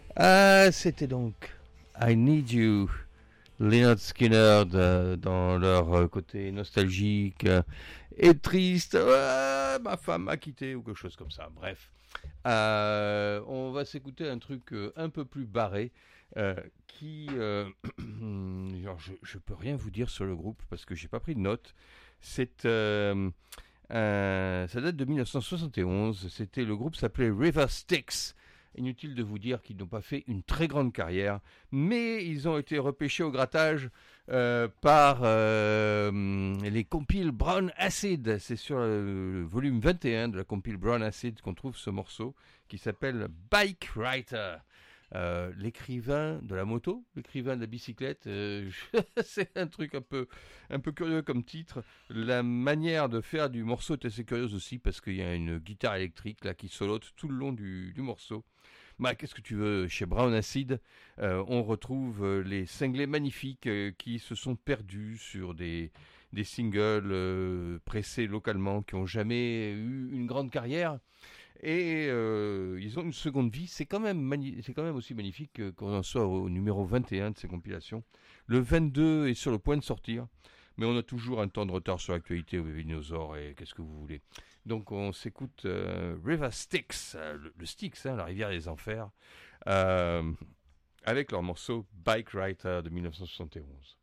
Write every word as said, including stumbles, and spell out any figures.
Ah, c'était donc I Need You, Lynyrd Skynyrd de- dans leur euh, côté nostalgique euh, et triste. Ouais, ma femme m'a quitté ou quelque chose comme ça. Bref, Euh, on va s'écouter un truc euh, un peu plus barré euh, qui, euh, genre, je, je peux rien vous dire sur le groupe parce que j'ai pas pris de notes. C'est euh, euh, ça date de mille neuf cent soixante et onze. C'était le groupe s'appelait River Styx. Inutile de vous dire qu'ils n'ont pas fait une très grande carrière, mais ils ont été repêchés au grattage euh, par euh, les compiles Brown Acid. C'est sur le volume vingt et un de la compile Brown Acid qu'on trouve ce morceau qui s'appelle Bike Writer. Euh, l'écrivain de la moto, l'écrivain de la bicyclette, euh, c'est un truc un peu, un peu curieux comme titre. La manière de faire du morceau est assez curieuse aussi parce qu'il y a une guitare électrique là qui solote tout le long du, du morceau. Bah, qu'est-ce que tu veux, chez Brown Acid, euh, on retrouve euh, les cinglés magnifiques euh, qui se sont perdus sur des, des singles euh, pressés localement, qui n'ont jamais eu une grande carrière. Et euh, ils ont une seconde vie. C'est quand même, mani- c'est quand même aussi magnifique que- qu'on en soit au numéro vingt et un de ces compilations. Le vingt-deux est sur le point de sortir. Mais on a toujours un temps de retard sur l'actualité au Dinosaure et qu'est-ce que vous voulez. Donc on s'écoute euh, River Styx, euh, le, le Styx, hein, la rivière des enfers, euh, avec leur morceau Bike Writer de mille neuf cent soixante et onze.